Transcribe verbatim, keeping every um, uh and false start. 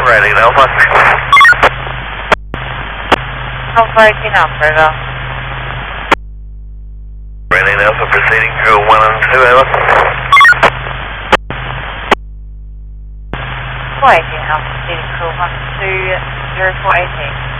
Reading Alpha. Alpha eighteen Alpha, over. Reading Alpha proceeding through one and two, over. four eighteen Alpha, proceeding through one two zero four eighteen.